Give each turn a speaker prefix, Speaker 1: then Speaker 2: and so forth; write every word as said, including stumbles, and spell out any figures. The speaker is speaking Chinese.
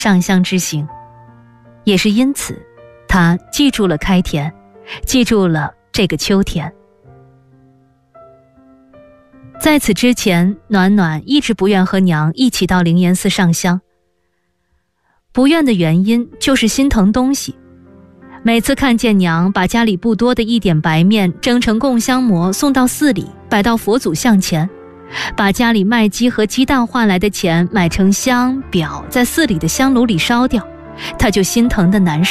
Speaker 1: 上香之行。也是因此，他记住了开田，记住了这个秋天。在此之前，暖暖一直不愿和娘一起到灵岩寺上香。不愿的原因就是心疼东西。每次看见娘把家里不多的一点白面蒸成供香馍送到寺里，摆到佛祖像前，把家里卖鸡和鸡蛋换来的钱买成香表，在寺里的香炉里烧掉，她就心疼的难受。